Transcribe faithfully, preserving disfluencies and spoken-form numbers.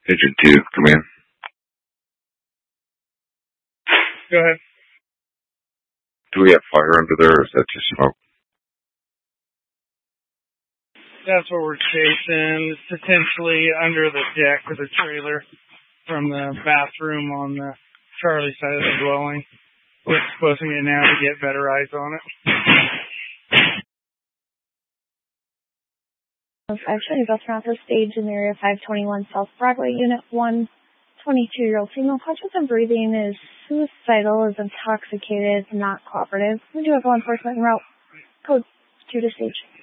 Agent two, come in. Go ahead. Do we have fire under there, or is that just smoke? That's what we're chasing. It's potentially under the deck of the trailer from the bathroom on the Charlie side of the dwelling. We're exposing it now to get better eyes on it. Actually, bus transfer stage in the area five twenty-one South Broadway, Unit one, twenty-two-year-old female, conscious and breathing, is suicidal, is intoxicated, not cooperative. We do have law enforcement en route. Code two to stage.